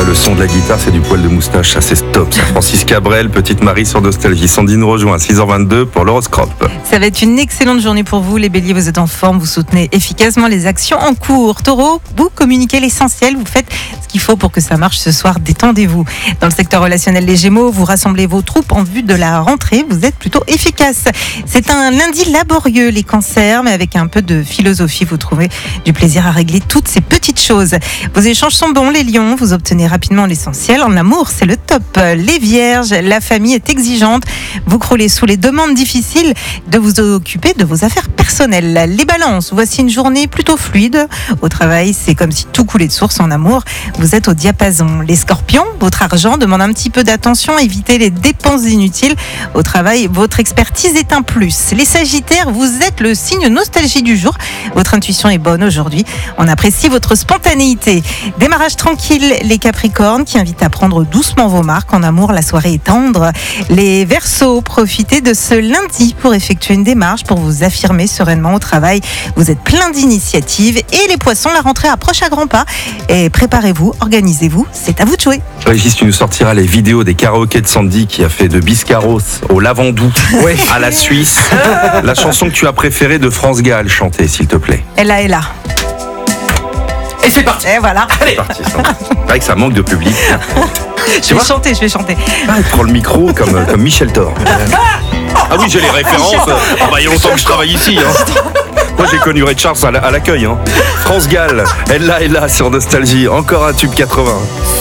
le son de la guitare, c'est du poil de moustache, ça c'est top. Ça. Francis Cabrel, Petite Marie sur Nostalgie. Sandrine rejoint à 6h22 pour l'horoscope. Ça va être une excellente journée pour vous, les béliers, vous êtes en forme, vous soutenez efficacement les actions en cours. Taureau, vous communiquez l'essentiel, vous faites ce qu'il faut pour que ça marche ce soir, détendez-vous. Dans le secteur relationnel, les gémeaux, vous rassemblez vos troupes en vue de la rentrée, vous êtes plutôt efficace. C'est un lundi laborieux, les cancers, mais avec un peu de philosophie, vous trouvez du plaisir à régler toutes ces petites choses. Vos échanges sont bons, les lions, vous obtenez rapidement l'essentiel. En amour, c'est le top. Les vierges, la famille est exigeante, vous croulez sous les demandes difficiles de vous occuper de vos affaires personnelles. Les balances, voici une journée plutôt fluide. Au travail, c'est comme si tout coulait de source. En amour, vous êtes au diapason. Les scorpions, votre argent demande un petit peu d'attention, évitez les dépenses inutiles. Au travail, votre expertise est un plus. Les sagittaires, vous êtes le signe nostalgie du jour. Votre intuition est bonne aujourd'hui. On apprécie votre spontanéité. Démarrage tranquille, les capricornes qui invitent à prendre doucement vos marques. En amour, la soirée est tendre. Les verseaux, profitez de ce lundi pour effectuer une démarche, pour vous affirmer sereinement au travail. Vous êtes plein d'initiatives. Et les poissons, la rentrée approche à grands pas. Et préparez-vous, organisez-vous, c'est à vous de jouer. Régis, tu nous sortiras les vidéos des karaokés de Sandy qui a fait de Biscarros au Lavandou à la Suisse. La chanson que tu as préférée de France Gall, chanter s'il te plaît. Elle là. Et c'est parti. Et voilà. C'est parti, Sandy. C'est vrai que ça manque de public. Je vais chanter. Ah, il prend le micro comme Michel Thor. Ah oui, j'ai les références. Il y a longtemps que je travaille ici. Moi, j'ai connu Ray Charles à l'accueil. France Gall, elle là sur Nostalgie. Encore un tube 80.